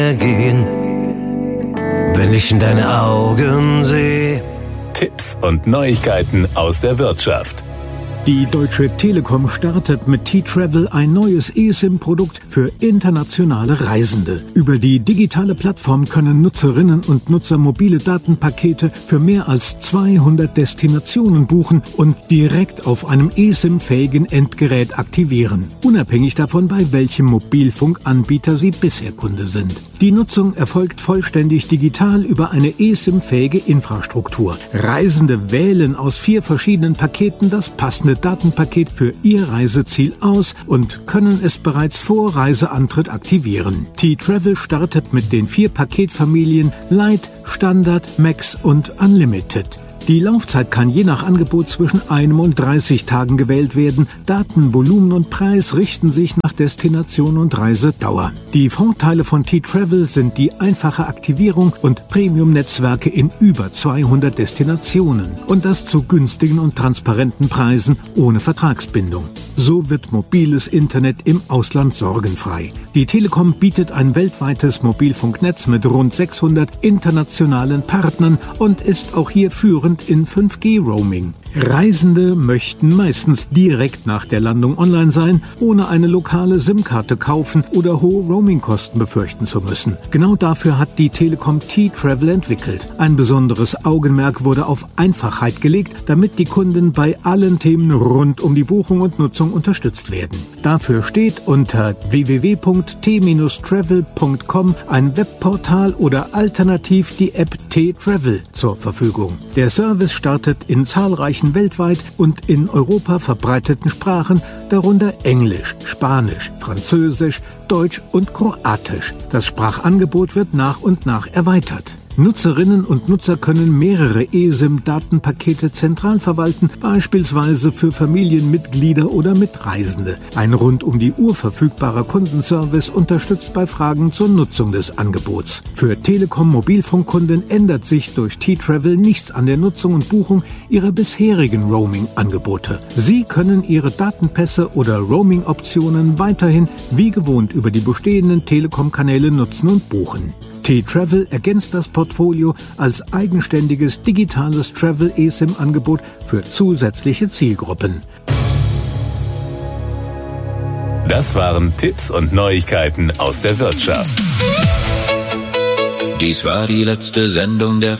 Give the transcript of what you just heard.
gehen, wenn ich in deine Augen sehe. Tipps und Neuigkeiten aus der Wirtschaft. Die Deutsche Telekom startet mit T-Travel ein neues eSIM-Produkt für internationale Reisende. Über die digitale Plattform können Nutzerinnen und Nutzer mobile Datenpakete für mehr als 200 Destinationen buchen und direkt auf einem eSIM-fähigen Endgerät aktivieren, unabhängig davon, bei welchem Mobilfunkanbieter Sie bisher Kunde sind. Die Nutzung erfolgt vollständig digital über eine eSIM-fähige Infrastruktur. Reisende wählen aus 4 verschiedenen Paketen das passende Datenpaket für ihr Reiseziel aus und können es bereits vor Reiseantritt aktivieren. T-Travel startet mit den 4 Paketfamilien Light, Standard, Max und Unlimited. Die Laufzeit kann je nach Angebot zwischen 1 und 30 Tagen gewählt werden. Daten, Volumen und Preis richten sich nach Destination und Reisedauer. Die Vorteile von T-Travel sind die einfache Aktivierung und Premium-Netzwerke in über 200 Destinationen und das zu günstigen und transparenten Preisen ohne Vertragsbindung. So wird mobiles Internet im Ausland sorgenfrei. Die Telekom bietet ein weltweites Mobilfunknetz mit rund 600 internationalen Partnern und ist auch hier führend in 5G-Roaming. Reisende möchten meistens direkt nach der Landung online sein, ohne eine lokale SIM-Karte kaufen oder hohe Roamingkosten befürchten zu müssen. Genau dafür hat die Telekom T-Travel entwickelt. Ein besonderes Augenmerk wurde auf Einfachheit gelegt, damit die Kunden bei allen Themen rund um die Buchung und Nutzung unterstützt werden. Dafür steht unter www.t-travel.com ein Webportal oder alternativ die App T-Travel zur Verfügung. Der Service startet in zahlreichen weltweit und in Europa verbreiteten Sprachen, darunter Englisch, Spanisch, Französisch, Deutsch und Kroatisch. Das Sprachangebot wird nach und nach erweitert. Nutzerinnen und Nutzer können mehrere eSIM-Datenpakete zentral verwalten, beispielsweise für Familienmitglieder oder Mitreisende. Ein rund um die Uhr verfügbarer Kundenservice unterstützt bei Fragen zur Nutzung des Angebots. Für Telekom-Mobilfunkkunden ändert sich durch T-Travel nichts an der Nutzung und Buchung ihrer bisherigen Roaming-Angebote. Sie können ihre Datenpässe oder Roaming-Optionen weiterhin wie gewohnt über die bestehenden Telekom-Kanäle nutzen und buchen. T-Travel ergänzt das Portfolio als eigenständiges digitales Travel-eSIM-Angebot für zusätzliche Zielgruppen. Das waren Tipps und Neuigkeiten aus der Wirtschaft. Dies war die letzte Sendung der